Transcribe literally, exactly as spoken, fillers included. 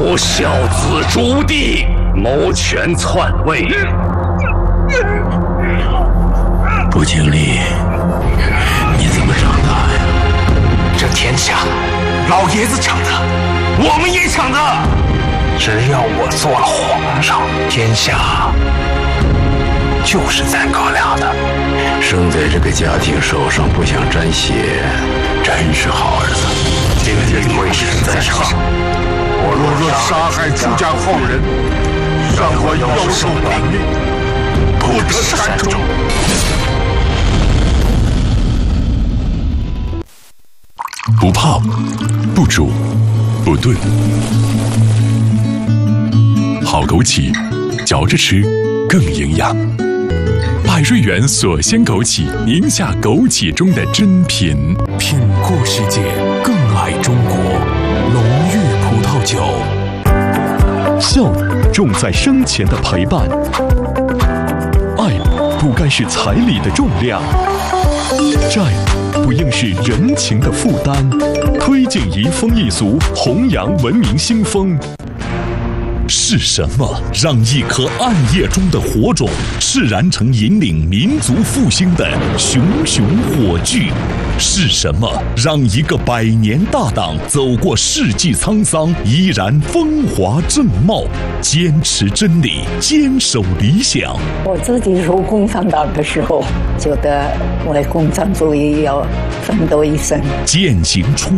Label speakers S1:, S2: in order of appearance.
S1: 有孝子朱棣谋权篡位。
S2: 不经历，你怎么长大呀？
S1: 这天下，老爷子抢的，我们也抢的。只要我做了皇上，天下就是咱哥俩的。
S2: 生在这个家庭手上不想沾血，真是好儿子。
S1: 今天贵神在上，我若若杀害朱家后人，让我要受本命，不得善终。
S3: 不泡，不煮，不炖，好枸杞，嚼着吃更营养。百瑞园锁鲜枸杞，宁夏枸杞中的珍品。
S4: 品过世界，更爱中国。龙玉葡萄酒。
S5: 孝重在生前的陪伴，爱不该是彩礼的重量，债不应是人情的负担。推进移风易俗，弘扬文明新风。
S6: 是什么让一颗暗夜中的火种释燃成引领民族复兴的熊熊火炬？是什么让一个百年大党走过世纪沧桑依然风华正茂？坚持真理，坚守理想。
S7: 我自己入共产党的时候，觉得为共产主义要奋斗一生。
S6: 践行出